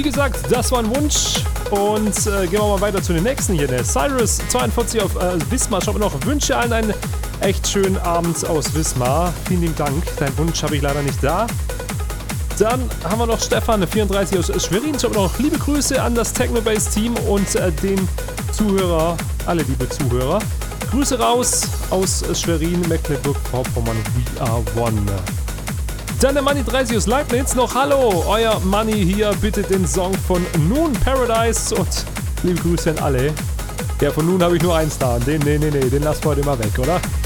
gesagt, das war ein Wunsch. Und gehen wir mal weiter zu den nächsten hier. Der Cyrus42 auf Wismar. Schau mir noch. Wünsche allen einen echt schönen Abend aus Wismar. Vielen lieben Dank. Deinen Wunsch habe ich leider nicht da. Dann haben wir noch Stefan34 aus Schwerin. Schau mir noch. Liebe Grüße an das Technobase-Team und den Zuhörer. Alle liebe Zuhörer. Grüße raus aus Schwerin, Mecklenburg-Vorpommern. We are one. Dann der Money30 aus Leibniz noch. Hallo, euer Money hier. Bitte den Song von Noon Paradise und liebe Grüße an alle. Ja, von Noon habe ich nur eins da. Den lassen wir heute mal weg, oder?